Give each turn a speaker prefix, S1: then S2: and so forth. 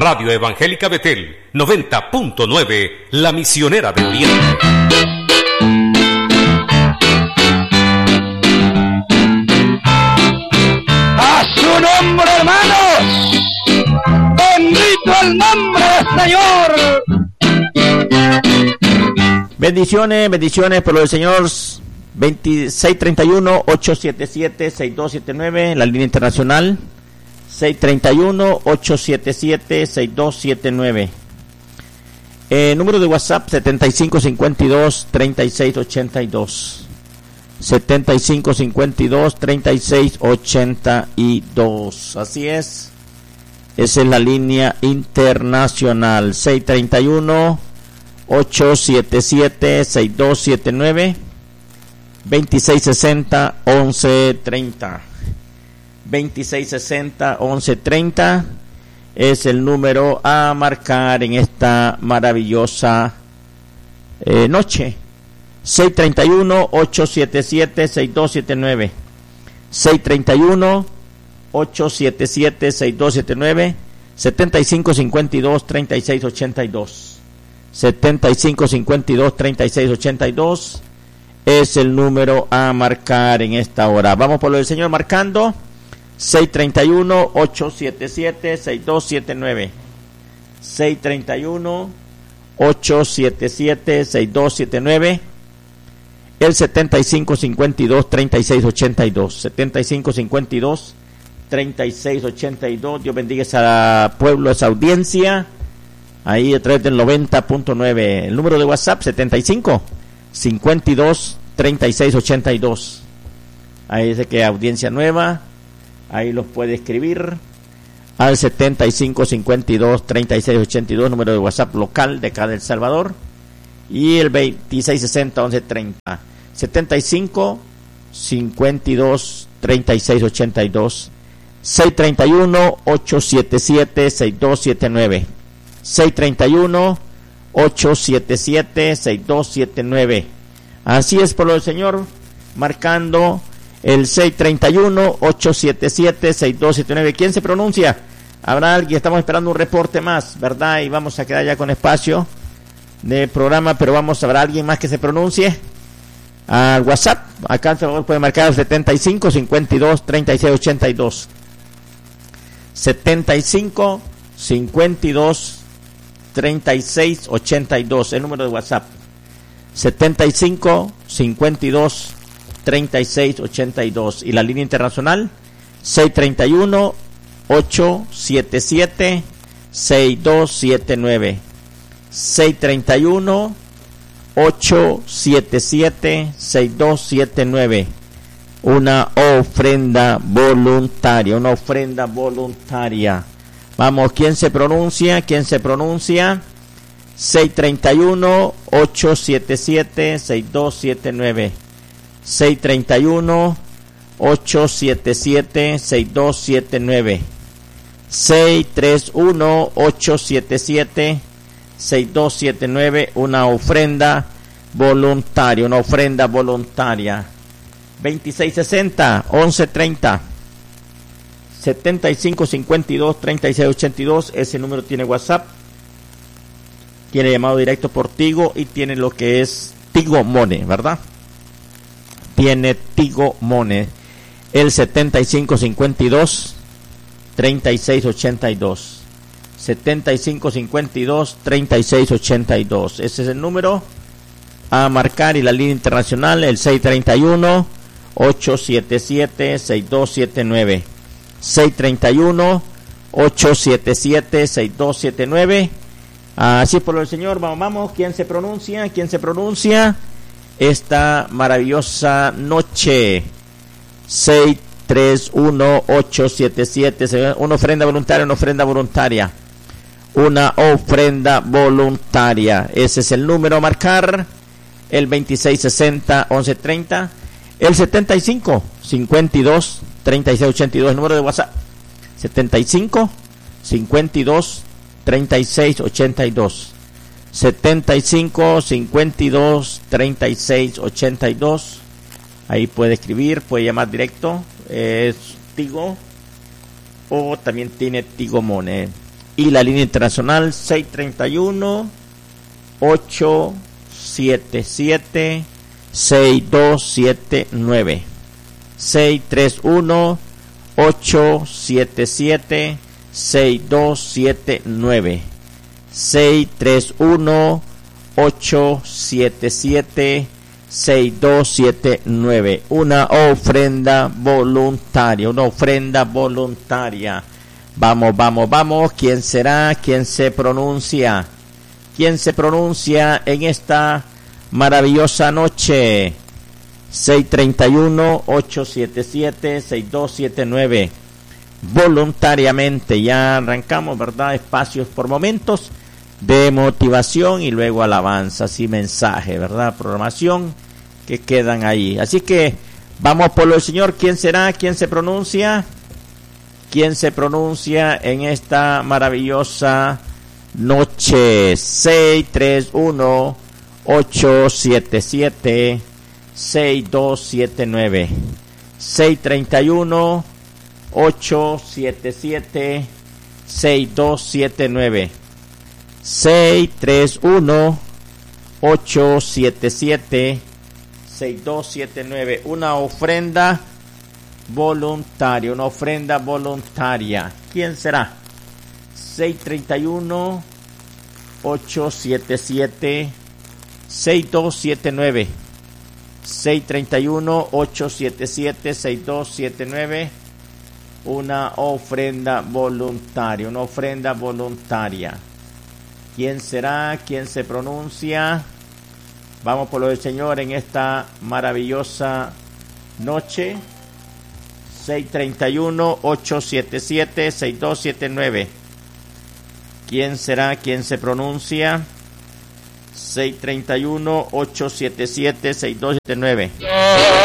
S1: Radio Evangélica Betel 90.9, La Misionera de Oriente.
S2: ¡A su nombre, hermanos! ¡Bendito el nombre del Señor!
S3: Bendiciones por lo del Señor. 2631-877-6279, la línea internacional. 631-877-6279. Número de WhatsApp 7552-3682. 7552-3682. Así es. Esa es la línea internacional. 631-877-6279. 2660-1130. 2660-1130 es el número a marcar en esta maravillosa noche. 631-877-6279. 631-877-6279. 7552-3682. 7552-3682 es el número a marcar en esta hora. Vamos por lo del Señor marcando. 631-877-6279. 631-877-6279. El 7552-3682. 7552-3682. Dios bendiga ese pueblo, esa audiencia. Ahí a través del 90.9. El número de WhatsApp 7552-3682. Ahí dice que audiencia nueva. Ahí los puede escribir al 7552-3682, número de WhatsApp local de acá de El Salvador. Y el 2660-1130. 7552-3682. 631-877-6279. 631-877-6279. Así es por lo del Señor, marcando el 631-877-6279. ¿Quién se pronuncia? Habrá alguien, estamos esperando un reporte más, ¿verdad? Y vamos a quedar ya con espacio de programa, pero habrá alguien más que se pronuncie. Al WhatsApp, acá en Salvador puede marcar el 7552-3682. 7552-3682, el número de WhatsApp. 7552-3682. Y la línea internacional 631-877-6279. 631-877-6279. Una ofrenda voluntaria. Vamos, ¿quién se pronuncia? 631-877-6279. 631-877-6279. 631-877-6279. Una ofrenda voluntaria. 2660-1130. 7552-3682. Ese número tiene WhatsApp, tiene llamado directo por Tigo y tiene lo que es Tigo Money, ¿verdad? Tiene Tigo Money. El 7552-3682. 7552-3682. Ese es el número a marcar. Y la línea internacional, el 631-877-6279. 631-877-6279. Así por el Señor, vamos. ¿Quién se pronuncia esta maravillosa noche? 631-877. Una ofrenda voluntaria. Ese es el número a marcar. El 2660-1130. El 7552-3682. El número de WhatsApp 7552-3682. 7552-3682. Ahí puede escribir, puede llamar directo. Es Tigo o también tiene Tigo Money. y la línea internacional 631-877-6279. 631-877-6279. 631-877-6279. Una ofrenda voluntaria. Vamos. ¿Quién será? ¿Quién se pronuncia? ¿Quién se pronuncia en esta maravillosa noche? 631-877-6279. Voluntariamente. Ya arrancamos, ¿verdad? Espacios por momentos de motivación y luego alabanzas y mensaje, ¿verdad? Programación que quedan ahí. Así que vamos por lo del Señor. ¿Quién será? ¿Quién se pronuncia? ¿Quién se pronuncia en esta maravillosa noche? 631-877-6279. 631-877-6279. 631-877-6279. Una ofrenda voluntaria. ¿Quién será? 631-877-6279. 631-877-6279. Una ofrenda voluntaria. ¿Quién será? ¿Quién se pronuncia? Vamos por lo del Señor en esta maravillosa noche. 631-877-6279. ¿Quién será? ¿Quién se pronuncia? 631-877-6279.